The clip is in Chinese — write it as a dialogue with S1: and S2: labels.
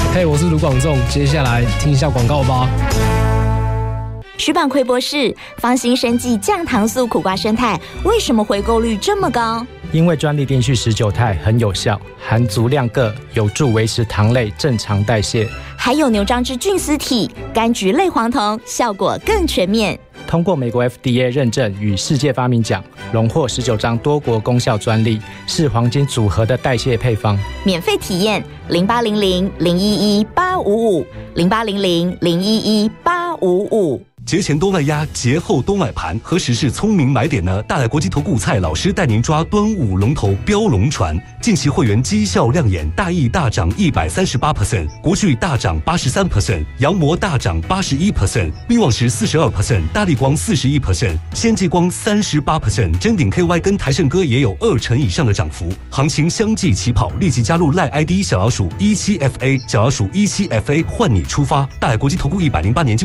S1: 嘿，我是卢广仲，接下来听一下广告吧。
S2: 石板奎博士，芳心生技降糖素苦瓜生态为什么回购率这么高？
S3: 因为专利丁序19肽很有效，含足量铬，有助维持糖类正常代谢。
S2: 还有牛樟芝菌丝体、柑橘类黄酮，效果更全面。
S3: 通过美国 FDA 认证与世界发明奖，荣获19张多国功效专利，是黄金组合的代谢配方。
S2: 免费体验0800-011-855，0800-011-855。
S4: 节前多卖压，节后多买盘，何时是聪明买点呢？大来国际投顾蔡老师带您抓端午龙头标龙船，近期会员绩效亮眼，大益大涨138%，国巨大涨83%，阳模大涨81%，力旺石42%，大立光41%，先进光38%，臻鼎 KY 跟台盛哥也有2成以上的涨幅，行情相继起跑，立即加入赖 ID 小老鼠17FA，小老鼠17FA，换你出发。大来国际投顾108年